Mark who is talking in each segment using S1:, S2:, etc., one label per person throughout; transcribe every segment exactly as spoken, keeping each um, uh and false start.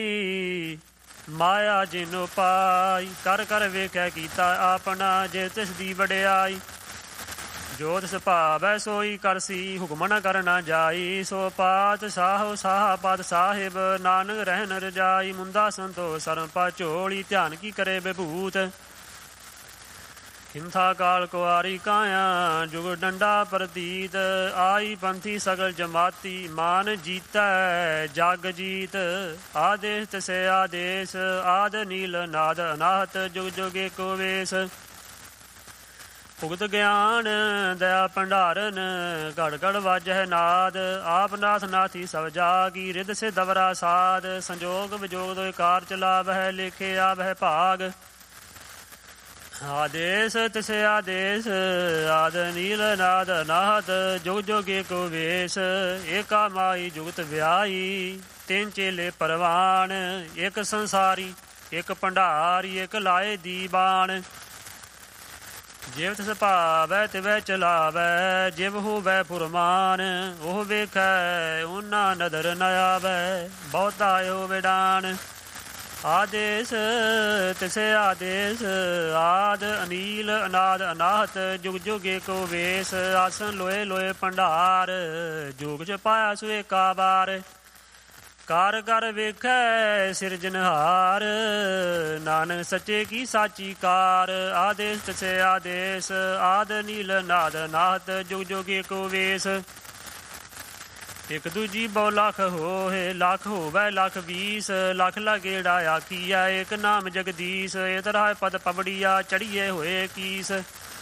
S1: ਮਾਇਆ ਜਿਨੋ ਪਾਈ, ਕਰ ਕਰ ਵੇਖਿਆ ਕੀਤਾ ਆਪਣਾ, ਜੇ ਤਿਸ ਦੀ ਵਡਿਆਈ। ਜੋ ਤਿਸ ਭਾਵੈ ਸੋਈ ਕਰਸੀ, ਹੁਕਮ ਨ ਕਰਨਾ ਜਾਈ। ਸੋ ਪਾਤ ਸਾਹੋ ਸਾਹਾ ਪਦ ਸਾਹਿਬ, ਨਾਨਕ ਰਹਿਨ ਰਜਾਈ। ਮੁੰਦਾ ਸੰਤੋ ਸਰਮ ਪਾ ਝੋਲੀ, ਧਿਆਨ ਕੀ ਕਰੇ ਵਿਭੂਤ। ਖਿੰਥਾ ਕਾਲ ਕੁਆਰੀ ਕਾਇਆ, ਜੁਗ ਡੰਡਾ ਪ੍ਰਤੀਤ। ਆਈ ਪੰਥੀ ਸਗਲ ਜਮਾਤੀ, ਮਾਨ ਜੀਤੈ ਜਗ ਜੀਤ। ਆਦੇਸ਼ ਤਿਸੇ ਆਦੇਸ਼, ਆਦ ਨੀਲ ਨਾਦ ਅਨਾਹਤ। ਜੁਗ ਜੁਗ ਏਕੋ ਵੇਸ, ਭੁਗਤ ਗਿਆਨ ਦਇਆ ਭੰਡਾਰਨ। ਘੜ ਘੜ ਵਾਜਹਿ ਨਾਦ, ਆਪ ਨਾਥ ਨਾਥੀ ਸਭ ਜਾਗੀ। ਰਿਦ ਸੇ ਦਵਰਾ ਸਾਧ, ਸੰਜੋਗ ਵਿਜੋਗ ਦੋਇ ਕਾਰ ਚਲਾਵਹਿ। ਲੇਖੇ ਆਵਹਿ ਭਾਗ, ਆਦੇਸ਼ ਤਿਸੇ ਆਦੇਸ਼। ਆਦ ਨੀਲ ਨਾਦ ਅਨਾਹਤ, ਜੁਗ ਜੁਗ ਏਕੋ ਵੇਸ। ਏਕਾ ਮਾਈ ਜੁਗਤ ਵਿਆਈ, ਤਿੰਨ ਚੇਲੇ ਪਰਵਾਨ। ਇੱਕ ਸੰਸਾਰੀ ਇੱਕ ਭੰਡਾਰੀ, ਇੱਕ ਲਾਏ ਦੀਵਾਨ। ਜਿਵ ਤਿਸ ਭਾਵੈ ਤਿਵੈ ਚਲਾਵੈ, ਜਿਵ ਹੋਵੈ ਫੁਰਮਾਨ। ਉਹ ਵੇਖੈ ਉਹਨਾਂ ਨਦਰ ਨ ਆਵੈ, ਬਹੁਤਾ ਇਹੋ ਵਿਡਾਨ। ਆਦੇਸ਼ ਤਿਸੇ ਆਦੇਸ਼, ਆਦ ਅਨੀਲ ਅਨਾਦ ਅਨਾਹਤ। ਜੁਗ ਜੁਗ ਏਕੋ ਵੇਸ, ਆਸਨ ਲੋਏ ਲੋਏ ਭੰਡਾਰ। ਜੋਗ ਚ ਪਾਇਆ ਸੋ ਏਕਾ ਵਾਰ, ਕਰ ਕਰ ਵੇਖੈ ਸਿਰਜਨਹਾਰ। ਨਾਨਕ ਸੱਚੇ ਕੀ ਸਾਚੀ ਕਾਰ, ਆਦੇਸ਼ ਤਿਸੇ ਆਦੇਸ਼। ਆਦ ਨੀਲ ਨਾਦ ਅਨਾਹਤ, ਜੁਗ ਜੁਗ ਏਕੋ ਵੇਸ। ਇੱਕ ਦੂਜੀ ਬਹੁ ਲੱਖ ਹੋਏ, ਲੱਖ ਹੋਵੈ ਲੱਖ ਵੀਸ। ਲੱਖ ਲਗੇੜਾ ਆਖੀਆ, ਇੱਕ ਨਾਮ ਜਗਦੀਸ਼। ਇਤਰਾ ਪਦ ਪਬੜੀਆ, ਚੜੀਏ ਹੋਏ ਕੀਸ।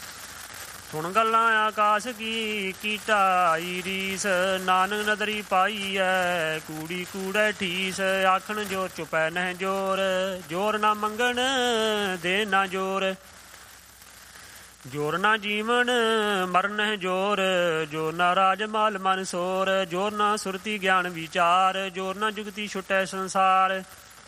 S1: ਸੁਣ ਗੱਲਾਂ ਆਕਾਸ਼ ਕੀ, ਕੀਟਾਈ ਰੀਸ। ਨਾਨਕ ਨਦਰੀ ਪਾਈ ਐ, ਕੂੜੀ ਕੂੜੈ ਠੀਸ। ਆਖਣ ਜੋਰ ਚੁਪੈ ਨਹਿ ਜੋਰ, ਜੋਰ ਨਾ ਮੰਗਣ ਦੇ ਨਾ ਜੋਰ। ਜੋਰ ਨਾ ਜੀਵਨ ਮਰਨ ਹੈ ਜੋਰ, ਜੋਰ ਨਾ ਰਾਜ ਮਾਲ ਮਨ ਸੋਰ। ਜੋਰ ਨਾ ਸੁਰਤੀ ਗਿਆਨ ਵਿਚਾਰ, ਜੋਰ ਨਾ ਜੁਗਤੀ ਛੁਟੈ ਸੰਸਾਰ।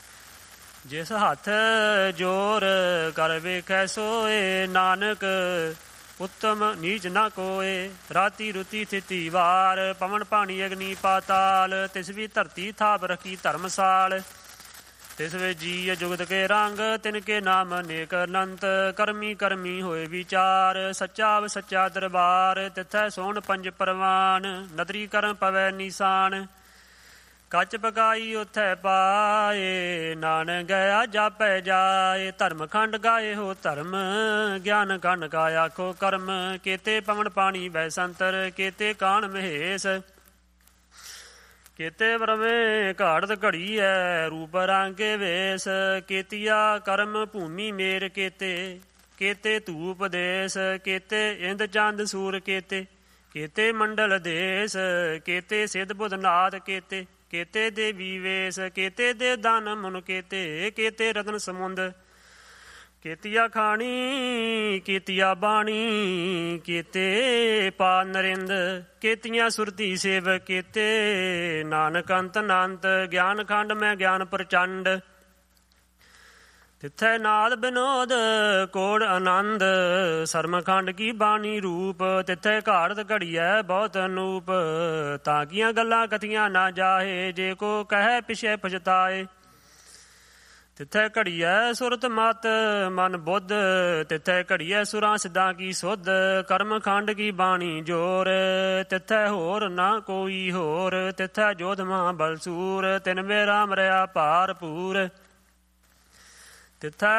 S1: ਜਿਸ ਹੱਥ ਜੋਰ ਕਰ ਵੇਖੈ ਸੋਏ, ਨਾਨਕ ਉੱਤਮ ਨੀਚ ਨਾ ਕੋਏ। ਰਾਤੀ ਰੁਤੀ ਥਿਤੀ ਵਾਰ, ਪਵਨ ਪਾਣੀ ਅਗਨੀ ਪਾਤਾਲ। ਤਿਸ ਵੀ ਧਰਤੀ ਥਾਪ ਰਖੀ ਧਰਮਸਾਲ। ਤਿਸ ਵੇ ਜੀ ਜੁਗਤ ਕੇ ਰੰਗ, ਤਿਨ ਕੇ ਨਾਮ ਅਨੇਕ ਅਨੰਤ। ਕਰਮੀ ਕਰਮੀ ਹੋਏ ਵਿਚਾਰ, ਸੱਚਾ ਵ ਸੱਚਾ ਦਰਬਾਰ। ਤਿਥੈ ਸੋਹਣ ਪੰਜ ਪਰਵਾਨ, ਨਦਰੀ ਕਰਮ ਪਵੈ ਨੀਸਾਨ। ਕੱਚ ਪਕਾਈ ਉਥੈ ਪਾਏ, ਨਾਨਕ ਗਿਆ ਜਾਪੈ ਜਾਏ। ਧਰਮ ਖੰਡ ਗਾਏ ਹੋ ਧਰਮ, ਗਿਆਨ ਖੰਡ ਕਾ ਆਖੋ ਕਰਮ। ਕੇਤੇ ਪਵਨ ਪਾਣੀ ਬੈ ਸੰਤਰ, ਕੇਤੇ ਕਾਣ ਮਹੇਸ਼। ਕੇਤੇ ਬ੍ਰਹਮੇ ਘਾੜਤ ਘੜੀ ਐ, ਰੂਪ ਰਾਂਗੇ ਵੇਸ। ਕੇਤੀਆ ਕਰਮ ਭੂਮੀ ਮੇਰ ਕੇਤੇ, ਕੇਤੇ ਧੂਪ ਦੇਸ। ਕੇਤੇ ਇੰਦ ਚੰਦ ਸੂਰ ਕੇਤੇ, ਕੇਤੇ ਮੰਡਲ ਦੇਸ। ਕੇਤੇ ਸਿੱਧ ਬੁੱਧ ਨਾਥ ਕੇਤੇ, ਕੇਤੇ ਦੇਵੀ ਵੇਸ। ਕੇਤੇ ਦੇ ਦਾਨ ਮਨ ਕੇਤੇ, ਕੇਤੇ ਰਤਨ ਸਮੁੰਦ। ਕੇਤੀਆ ਖਾਣੀ ਕੇਤੀਆ ਬਾਣੀ, ਕੇਤੇ ਪਾ ਨਰਿੰਦ। ਕੇਤੀਆਂ ਸੁਰਤੀ ਸੇਵ ਕੇਤੇ, ਨਾਨਕ ਅੰਤ ਅਨੰਤ। ਗਿਆਨ ਖੰਡ ਮੈਂ ਗਿਆਨ ਪ੍ਰਚੰਡ, ਤਿੱਥੈ ਨਾਦ ਬਿਨੋਦ ਕੋੜ ਆਨੰਦ। ਸਰਮ ਖੰਡ ਕੀ ਬਾਣੀ ਰੂਪ, ਤਿੱਥੈ ਘਾੜਤ ਘੜੀਐ ਬਹੁਤ ਅਨੂਪ। ਤਾਂ ਕੀਆਂ ਗੱਲਾਂ ਕਥੀਆਂ ਨਾ ਜਾਹੇ, ਜੇ ਕੋ ਕਹਿ ਪਿਛੇ ਪਛਤਾਏ। ਤਿੱਥੈ ਘੜੀਐ ਸੁਰਤ ਮਤ ਮਨ ਬੁੱਧ, ਤਿੱਥੈ ਘੜੀਐ ਸੁਰਾਂ ਸਿੱਧਾਂ ਕੀ ਸੁਧ। ਕਰਮ ਖੰਡ ਕੀ ਬਾਣੀ ਜੋਰ, ਤਿੱਥੈ ਹੋਰ ਨਾ ਕੋਈ ਹੋਰ। ਤਿੱਥੈ ਜੋਧ ਮਹਾ ਬਲਸੂਰ, ਤਿਨ ਮੇ ਰਾਮ ਰਿਆ ਭਾਰਪੂਰ। ਤਿੱਥੈ